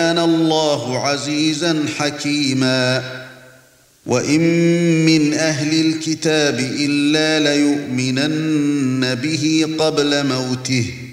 وكان الله عزيزا حكيما وإن من أهل الكتاب إلا ليؤمنن به قبل موته